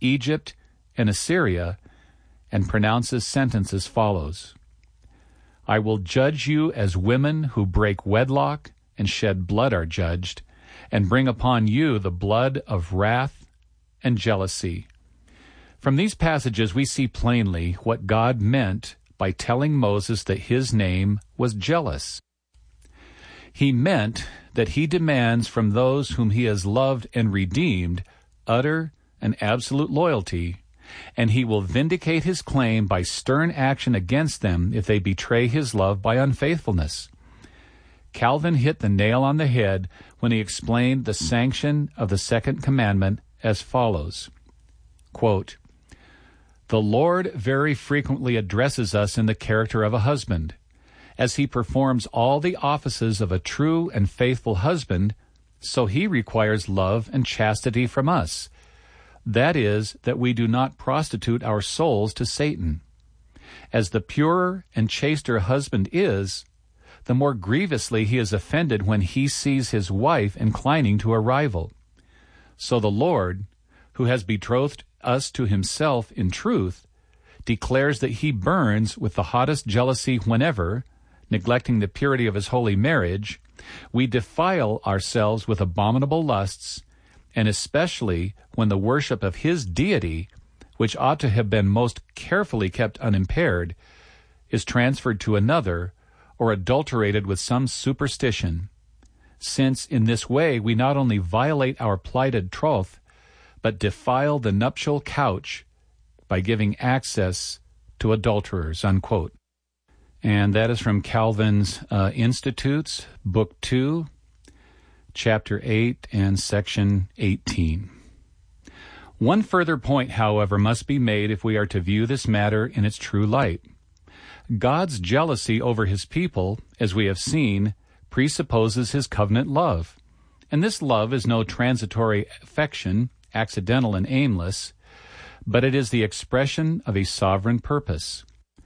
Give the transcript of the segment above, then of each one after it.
Egypt, and Assyria, and pronounces sentence as follows: I will judge you as women who break wedlock and shed blood are judged, and bring upon you the blood of wrath and jealousy. From these passages we see plainly what God meant by telling Moses that his name was jealous. He meant that he demands from those whom he has loved and redeemed utter and absolute loyalty, and he will vindicate his claim by stern action against them if they betray his love by unfaithfulness. Calvin hit the nail on the head when he explained the sanction of the second commandment as follows, quote, The Lord very frequently addresses us in the character of a husband. As he performs all the offices of a true and faithful husband, so he requires love and chastity from us. That is, that we do not prostitute our souls to Satan. As the purer and chaster a husband is, the more grievously he is offended when he sees his wife inclining to a rival. So the Lord, who has betrothed us to himself in truth, declares that he burns with the hottest jealousy whenever, neglecting the purity of his holy marriage, we defile ourselves with abominable lusts, and especially when the worship of his deity, which ought to have been most carefully kept unimpaired, is transferred to another, or adulterated with some superstition, since in this way we not only violate our plighted troth, but defile the nuptial couch by giving access to adulterers, unquote. And that is from Calvin's Institutes, Book 2, Chapter 8, and Section 18. One further point, however, must be made if we are to view this matter in its true light. God's jealousy over his people, as we have seen, presupposes his covenant love. And this love is no transitory affection, accidental and aimless, but it is the expression of a sovereign purpose.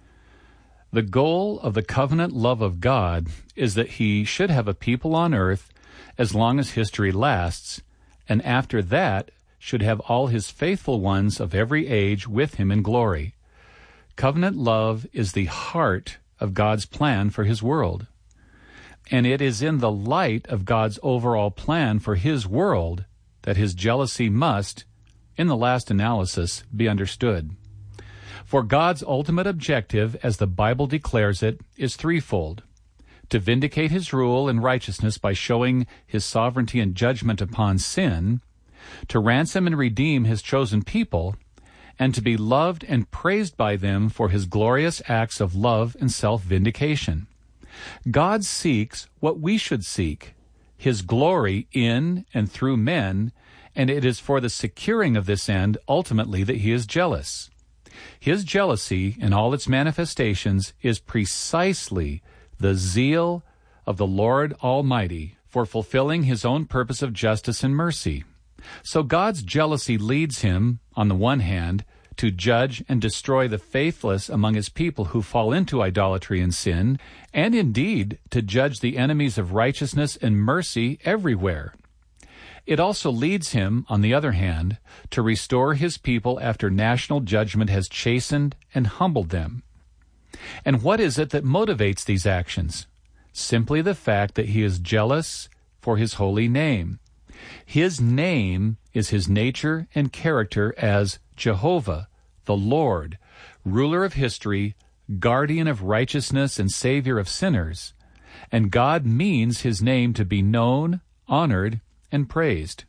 The goal of the covenant love of God is that he should have a people on earth as long as history lasts, and after that should have all his faithful ones of every age with him in glory. Covenant love is the heart of God's plan for his world. And it is in the light of God's overall plan for his world that his jealousy must, in the last analysis, be understood. For God's ultimate objective, as the Bible declares it, is threefold: to vindicate his rule and righteousness by showing his sovereignty and judgment upon sin, to ransom and redeem his chosen people, and to be loved and praised by them for his glorious acts of love and self-vindication. God seeks what we should seek, his glory in and through men, and it is for the securing of this end ultimately that he is jealous. His jealousy in all its manifestations is precisely the zeal of the Lord Almighty for fulfilling his own purpose of justice and mercy. So God's jealousy leads him, on the one hand, to judge and destroy the faithless among his people who fall into idolatry and sin, and indeed to judge the enemies of righteousness and mercy everywhere. It also leads him, on the other hand, to restore his people after national judgment has chastened and humbled them. And what is it that motivates these actions? Simply the fact that he is jealous for his holy name. His name is his nature and character as Jehovah, the Lord, ruler of history, guardian of righteousness and savior of sinners. And God means his name to be known, honored, and praised.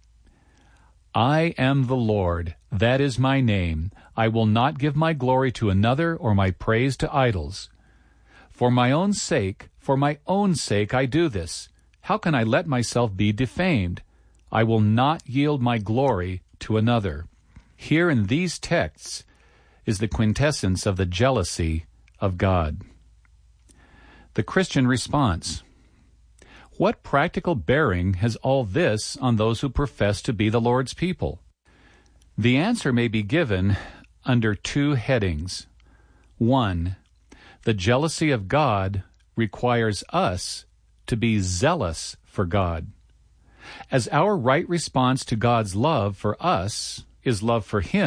I am the Lord, that is my name. I will not give my glory to another or my praise to idols. For my own sake I do this. How can I let myself be defamed? I will not yield my glory to another. Here in these texts is the quintessence of the jealousy of God. The Christian response. What practical bearing has all this on those who profess to be the Lord's people? The answer may be given under two headings. 1. The jealousy of God requires us to be zealous for God. As our right response to God's love for us is love for him,